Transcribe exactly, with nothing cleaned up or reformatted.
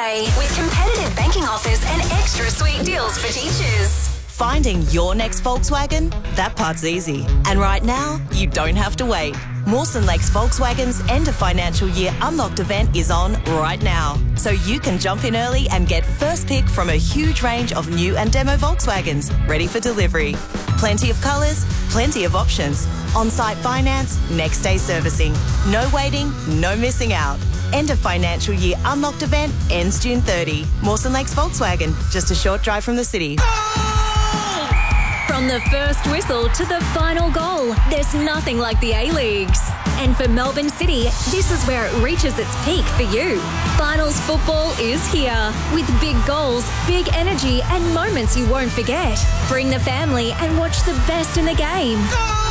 away with competitive banking offers and extra sweet deals for teachers. Finding your next Volkswagen? That part's easy. And right now, you don't have to wait. Mawson Lakes Volkswagen's end of financial year Unlocked event is on right now. So you can jump in early and get first pick from a huge range of new and demo Volkswagens ready for delivery. Plenty of colours, plenty of options. On-site finance, next day servicing. No waiting, no missing out. End of financial year Unlocked event ends June thirtieth. Mawson Lakes Volkswagen, just a short drive from the city. From the first whistle to the final goal, there's nothing like the A-Leagues. And for Melbourne City, this is where it reaches its peak for you. Finals football is here, with big goals, big energy and moments you won't forget. Bring the family and watch the best in the game.